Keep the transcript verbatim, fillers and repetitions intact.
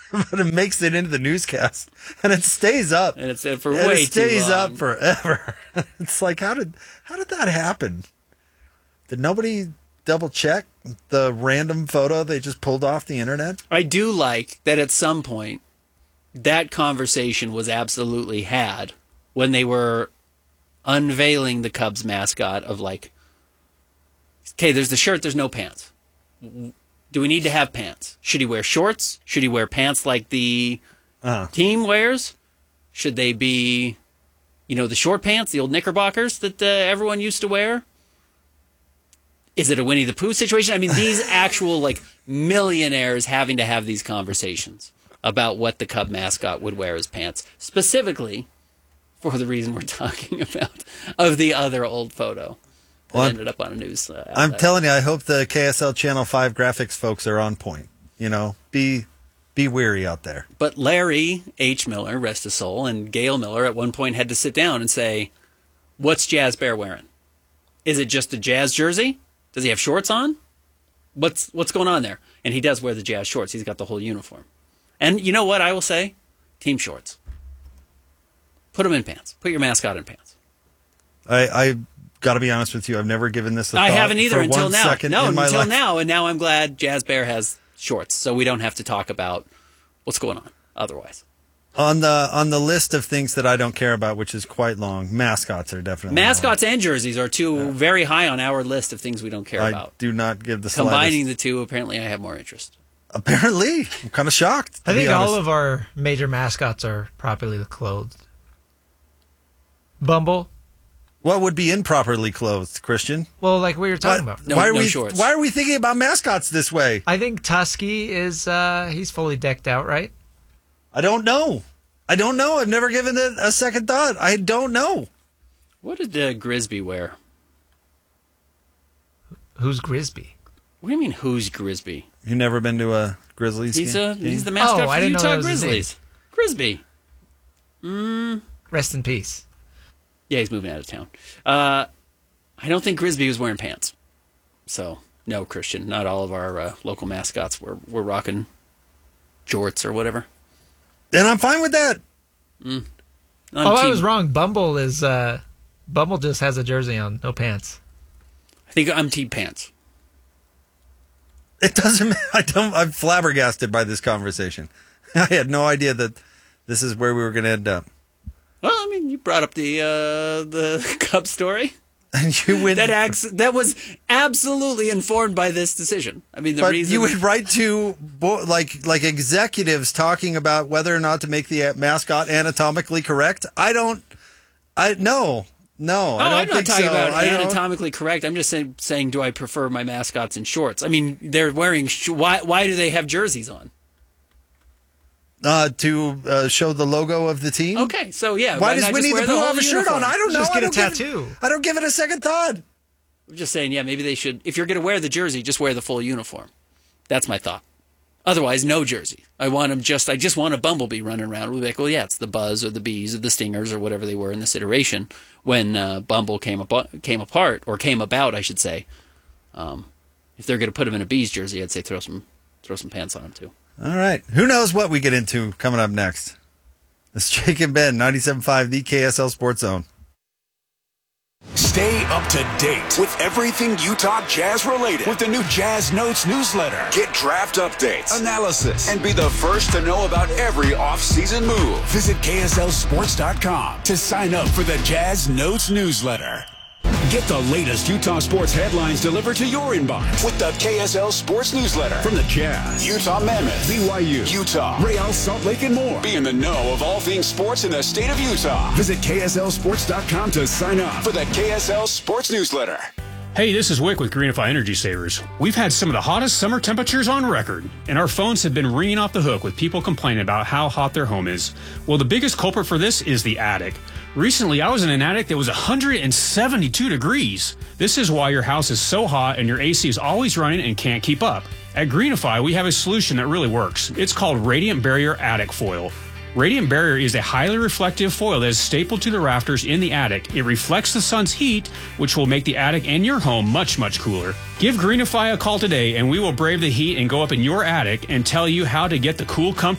but it makes it into the newscast, and it stays up. And it's for and way it stays too long. up forever. It's like, how did how did that happen? Did nobody double check the random photo they just pulled off the internet? I do like that at some point that conversation was absolutely had when they were unveiling the Cubs mascot of like, okay, there's the shirt, there's no pants. Do we need to have pants? Should he wear shorts? Should he wear pants like the uh-huh. team wears? Should they be, you know, the short pants, the old knickerbockers that uh, everyone used to wear? Is it a Winnie the Pooh situation? I mean, these actual like millionaires having to have these conversations about what the Cub mascot would wear as pants, specifically for the reason we're talking about of the other old photo that well, ended up on a news. Uh, I'm telling you, I hope the K S L Channel five graphics folks are on point. You know, be be wary out there. But Larry H. Miller, rest his soul, and Gail Miller at one point had to sit down and say, "What's Jazz Bear wearing? Is it just a Jazz jersey? Does he have shorts on? What's what's going on there?" And he does wear the Jazz shorts. He's got the whole uniform. And you know what I will say? Team shorts. Put them in pants. Put your mascot in pants. I, I got to be honest with you. I've never given this a I thought haven't either for until one now. second No, in my until life. now. And now I'm glad Jazz Bear has shorts, so we don't have to talk about what's going on otherwise. On the on the list of things that I don't care about, which is quite long, mascots are definitely mascots long. and jerseys are two yeah. very high on our list of things we don't care I about. do not give the combining slightest. the two. Apparently, I have more interest. Apparently, I'm kind of shocked. I think all of our major mascots are properly clothed. Bumble. What would be improperly clothed, Christian? Well, like we were talking why, about. No, why are no we shorts. Why are we thinking about mascots this way? I think Tusky is uh, he's fully decked out, right? I don't know. I don't know. I've never given it a second thought. I don't know. What did uh, Grisby wear? Who's Grisby? What do you mean, who's Grisby? You never been to a Grizzlies He's game? a, he's the mascot Oh, for I the didn't know Utah that was his name. Grizzlies. Grisby. Mm. Rest in peace. Yeah, he's moving out of town. Uh, I don't think Grisby was wearing pants. So, no, Christian. Not all of our uh, local mascots were, were rocking jorts or whatever. And I'm fine with that. Mm. Oh, I team, was wrong. Bumble is uh, Bumble just has a jersey on, no pants. I think I'm team pants. It doesn't. I don't. I'm flabbergasted by this conversation. I had no idea that this is where we were going to end up. Well, I mean, you brought up the uh, the Cub story. And you went. That acts, that was absolutely informed by this decision. I mean, the but reason you would write to bo- like like executives talking about whether or not to make the mascot anatomically correct. I don't. I no no. Oh, I don't I'm not think talking so. about I don't- anatomically correct. I'm just saying, saying, do I prefer my mascots in shorts? I mean, they're wearing. Sh- why? Why do they have jerseys on? Uh, to uh, show the logo of the team. Okay, so yeah. Why, why does not Winnie just the wear Pooh whole have a shirt uniform? on? I don't know. Just I get a don't give tattoo. It, I don't give it a second thought. I'm just saying, yeah, maybe they should. If you're going to wear the jersey, just wear the full uniform. That's my thought. Otherwise, no jersey. I want them just. I just want a bumblebee running around. We'll be like, well, yeah, it's the Buzz or the Bees or the Stingers or whatever they were in this iteration when uh, Bumble came ap- came apart or came about, I should say. Um, if they're going to put him in a Bees jersey, I'd say throw some throw some pants on him too. All right. Who knows what we get into coming up next? It's Jake and Ben, ninety-seven point five, the K S L Sports Zone. Stay up to date with everything Utah Jazz related with the new Jazz Notes newsletter. Get draft updates, analysis, and be the first to know about every offseason move. Visit K S L sports dot com to sign up for the Jazz Notes newsletter. Get the latest Utah sports headlines delivered to your inbox with the K S L Sports Newsletter from the Jazz, Utah Mammoth, B Y U, Utah, Real Salt Lake, and more. Be in the know of all things sports in the state of Utah. Visit K S L sports dot com to sign up for the K S L Sports Newsletter. Hey, this is Wick with Greenify Energy Savers. We've had some of the hottest summer temperatures on record, and our phones have been ringing off the hook with people complaining about how hot their home is. Well, the biggest culprit for this is the attic. Recently, I was in an attic that was one hundred seventy-two degrees. This is why your house is so hot and your A C is always running and can't keep up. At Greenify, we have a solution that really works. It's called Radiant Barrier Attic Foil. Radiant Barrier is a highly reflective foil that is stapled to the rafters in the attic. It reflects the sun's heat, which will make the attic and your home much, much cooler. Give Greenify a call today, and we will brave the heat and go up in your attic and tell you how to get the cool comfort